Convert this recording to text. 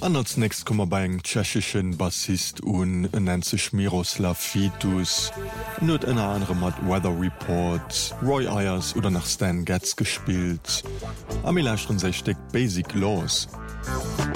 An als nächst kommmer bei eng tschechischen Bassist nennt sich Miroslav Vitus, not ennner andere mat Weather Report, Roy Ayers oder nach Stan Getz gespielt. Am lächten sech steckt Basic Laws.